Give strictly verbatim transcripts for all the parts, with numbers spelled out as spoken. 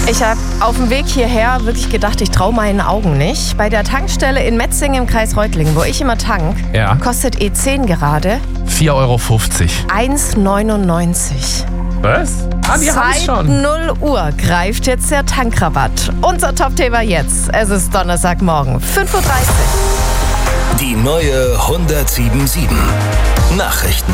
Ich habe auf dem Weg hierher wirklich gedacht, ich traue meinen Augen nicht. Bei der Tankstelle in Metzingen im Kreis Reutlingen, wo ich immer tank, Ja. kostet E zehn gerade vier Euro fünfzig. eins neunundneunzig. Was? Ah, die haben es Seit schon. null Uhr greift jetzt der Tankrabatt. Unser Top-Thema jetzt. Es ist Donnerstagmorgen, fünf Uhr dreißig. Die neue hundertsieben sieben. Nachrichten.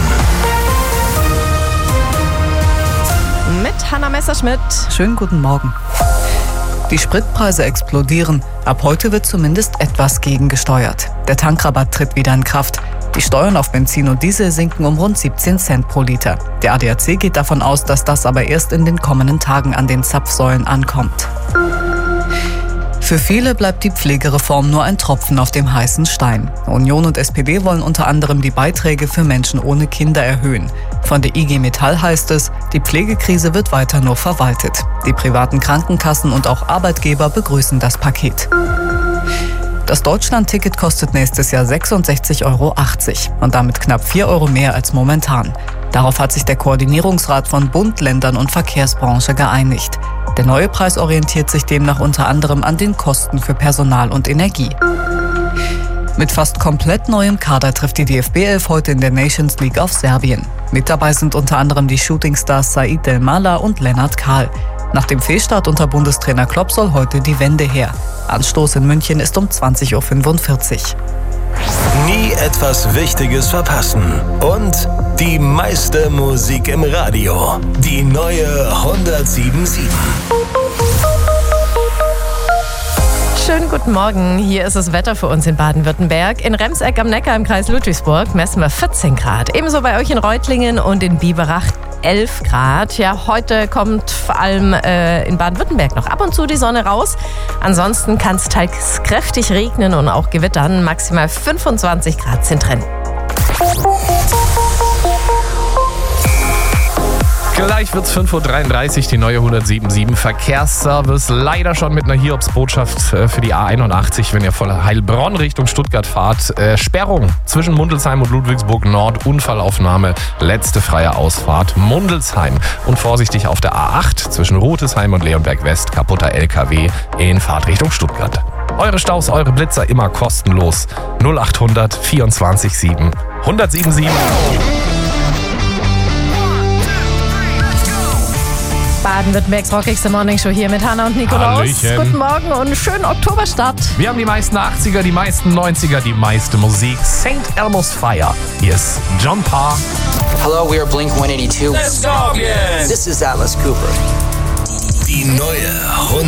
Mit Hanna Messerschmidt. Schönen guten Morgen. Die Spritpreise explodieren. Ab heute wird zumindest etwas gegengesteuert. Der Tankrabatt tritt wieder in Kraft. Die Steuern auf Benzin und Diesel sinken um rund siebzehn Cent pro Liter. Der A D A C geht davon aus, dass das aber erst in den kommenden Tagen an den Zapfsäulen ankommt. Für viele bleibt die Pflegereform nur ein Tropfen auf dem heißen Stein. Union und S P D wollen unter anderem die Beiträge für Menschen ohne Kinder erhöhen. Von der I G Metall heißt es, die Pflegekrise wird weiter nur verwaltet. Die privaten Krankenkassen und auch Arbeitgeber begrüßen das Paket. Das Deutschland-Ticket kostet nächstes Jahr sechsundsechzig Euro achtzig und damit knapp vier Euro mehr als momentan. Darauf hat sich der Koordinierungsrat von Bund, Ländern und Verkehrsbranche geeinigt. Der neue Preis orientiert sich demnach unter anderem an den Kosten für Personal und Energie. Mit fast komplett neuem Kader trifft die D F B elf heute in der Nations League auf Serbien. Mit dabei sind unter anderem die Shootingstars Said Delmala und Lennart Kahl. Nach dem Fehlstart unter Bundestrainer Klopp soll heute die Wende her. Anstoß in München ist um zwanzig Uhr fünfundvierzig. Nie etwas Wichtiges verpassen. Und die meiste Musik im Radio. Die neue hundertsieben sieben. Schönen guten Morgen. Hier ist das Wetter für uns in Baden-Württemberg. In Remseck am Neckar im Kreis Ludwigsburg messen wir vierzehn Grad. Ebenso bei euch in Reutlingen und in Biberach elf Grad. Ja, heute kommt vor allem äh, in Baden-Württemberg noch ab und zu die Sonne raus. Ansonsten kann es teils kräftig regnen und auch gewittern. Maximal fünfundzwanzig Grad sind drin. Gleich wird's fünf Uhr dreiunddreißig, die neue hundertsieben Verkehrsservice. Leider schon mit einer Hiobsbotschaft für die A einundachtzig, wenn ihr von Heilbronn Richtung Stuttgart fahrt. Äh, Sperrung zwischen Mundelsheim und Ludwigsburg Nord, Unfallaufnahme, letzte freie Ausfahrt Mundelsheim. Und vorsichtig auf der A acht zwischen Rotesheim und Leonberg West, kaputter L K W in Fahrtrichtung Stuttgart. Eure Staus, eure Blitzer immer kostenlos. null achthundert vierundzwanzig sieben hundertsieben sieben. Baden-Württembergs rockigste Morningshow hier mit Hanna und Nikolaus. Hallöchen. Guten Morgen und schönen Oktoberstart. Wir haben die meisten achtziger, die meisten neunziger, die meiste Musik. Sankt Elmo's Fire. Hier ist John Parr. Hello, we are Blink one eighty-two. Let's go again. This is Atlas Cooper. Die neue